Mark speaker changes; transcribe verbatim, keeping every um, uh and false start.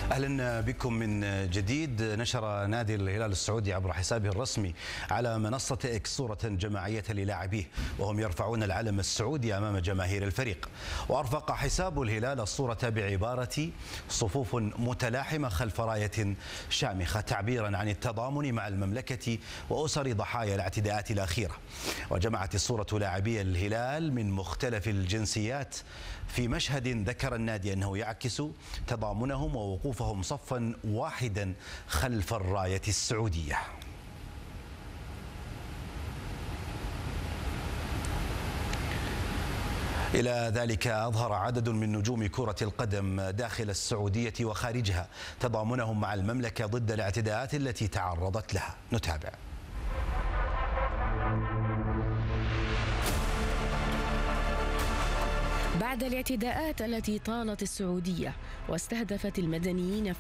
Speaker 1: أهلا بكم من جديد. نشر نادي الهلال السعودي عبر حسابه الرسمي على منصة إكس صورة جماعية للاعبيه وهم يرفعون العلم السعودي أمام جماهير الفريق. وأرفق حساب الهلال الصورة بعبارة صفوف متلاحمة خلف راية شامخة تعبيرا عن التضامن مع المملكة وأسر ضحايا الاعتداءات الأخيرة. وجمعت الصورة لاعبي الهلال من مختلف الجنسيات في مشهد ذكر النادي أنه يعكس تضامنهم ووقوفهم صفا واحدا خلف الراية السعودية. إلى ذلك أظهر عدد من نجوم كرة القدم داخل السعودية وخارجها تضامنهم مع المملكة ضد الاعتداءات التي تعرضت لها. نتابع.
Speaker 2: بعد الاعتداءات التي طالت السعودية واستهدفت المدنيين